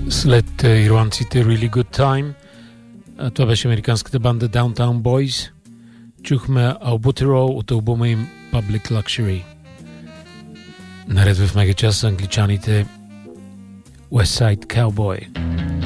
След ирландците Really Good Time, това беше американската банда Downtown Boys. Чухме Albuterol от албума им Public Luxury. Наред в мегачас са англичаните West Side Cowboy.